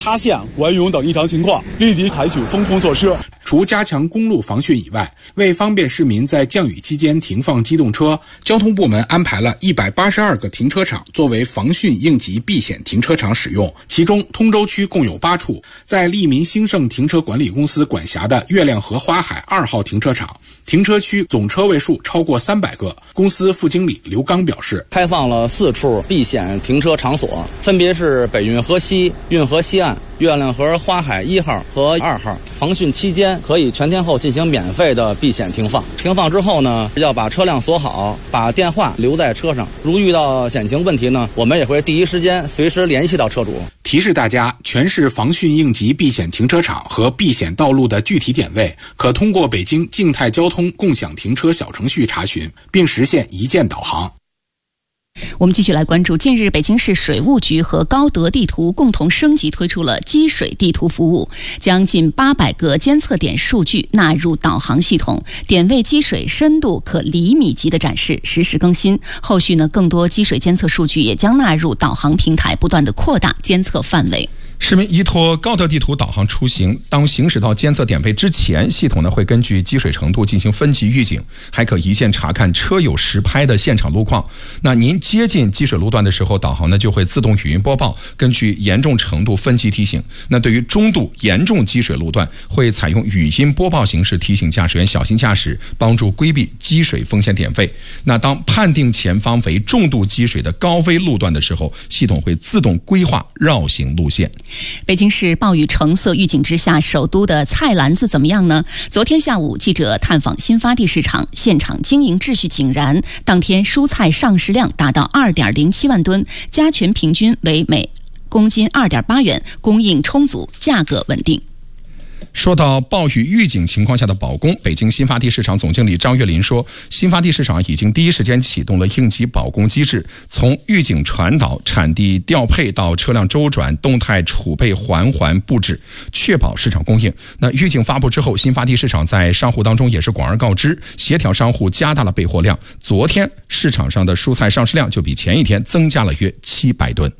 塌陷、管涌等异常情况，立即采取封控措施。 除加强公路防汛以外，为方便市民在降雨期间停放机动车，交通部门安排了182个停车场作为防汛应急避险停车场使用。其中，通州区共有8处，在利民兴盛停车管理公司管辖的月亮河花海2号停车场，停车区总车位数超过300个。公司副经理刘刚表示， 开放了4处避险停车场所，分别是北运河西、运河西岸、月亮河花海1号和2号。防汛期间可以全天候进行免费的避险停放。停放之后呢，要把车辆锁好，把电话留在车上。如遇到险情问题呢，我们也会第一时间随时联系到车主。 提示大家，全市防汛应急避险停车场和避险道路的具体点位，可通过北京静态交通共享停车小程序查询，并实现一键导航。 我们继续来关注，近日北京市水务局和高德地图共同升级推出了积水地图服务，将近800个监测点数据纳入导航系统，点位积水深度可厘米级的展示，实时更新。后续呢，更多积水监测数据也将纳入导航平台，不断的扩大监测范围。 市民依托高德地图导航出行，当行驶到监测点位之前，系统呢会根据积水程度进行分级预警，还可一键查看车友实拍的现场路况。那您接近积水路段的时候，导航呢就会自动语音播报，根据严重程度分级提醒。那对于中度严重积水路段，会采用语音播报形式提醒驾驶员小心驾驶，帮助规避积水风险点位。那当判定前方为重度积水的高危路段的时候，系统会自动规划绕行路线。 北京市暴雨橙色预警之下，首都的菜篮子怎么样呢？昨天下午，记者探访新发地市场，现场经营秩序井然，当天蔬菜上市量达到2.07万吨，加权平均为每公斤2.8元，供应充足，价格稳定。 说到暴雨预警情况下的保供，北京新发地市场总经理张月林说，新发地市场已经第一时间启动了应急保供机制，从预警传导、产地调配到车辆周转，动态储备环布置，确保市场供应。那预警发布之后，新发地市场在商户当中也是广而告之，协调商户加大了备货量。昨天市场上的蔬菜上市量就比前一天增加了约700吨。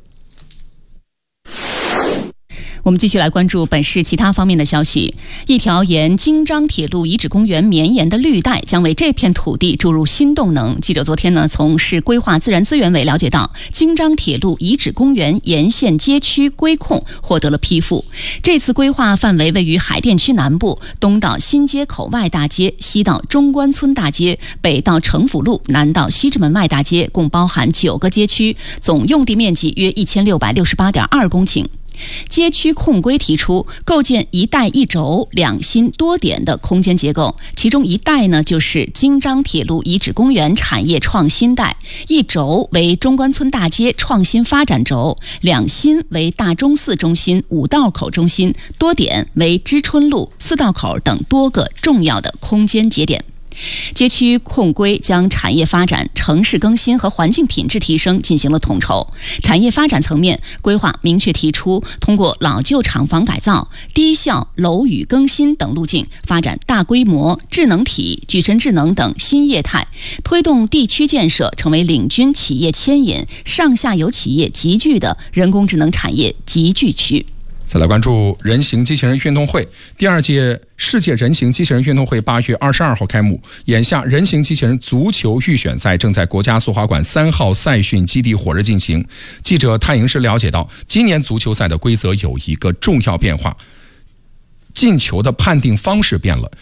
我们继续来关注本市其他方面的消息。一条沿京张铁路遗址公园绵延的绿带将为这片土地注入新动能。记者昨天呢，从市规划自然资源委了解到，京张铁路遗址公园沿线街区规控获得了批复。这次规划范围位于海淀区南部，东到新街口外大街，西到中关村大街，北到城府路，南到西直门外大街，共包含9个街区，总用地面积约1668.2公顷。街区控规提出构建一带一轴2新多点的空间结构，其中一带呢就是京张铁路遗址公园产业创新带，一轴为中关村大街创新发展轴，2新为大钟寺中心、5道口中心，多点为知春路、4道口等多个重要的空间节点。街区控规将产业发展、城市更新和环境品质提升进行了统筹。产业发展层面，规划明确提出通过老旧厂房改造、低效楼宇更新等路径，发展大规模智能体、具身智能等新业态，推动地区建设成为领军企业牵引、上下游企业集聚的人工智能产业集聚区。 再来关注人形机器人运动会。第2届世界人形机器人运动会8月22号开幕，眼下人形机器人足球预选赛正在国家速滑馆3号赛训基地火热进行。记者探营时了解到，今年足球赛的规则有一个重要变化，进球的判定方式变了。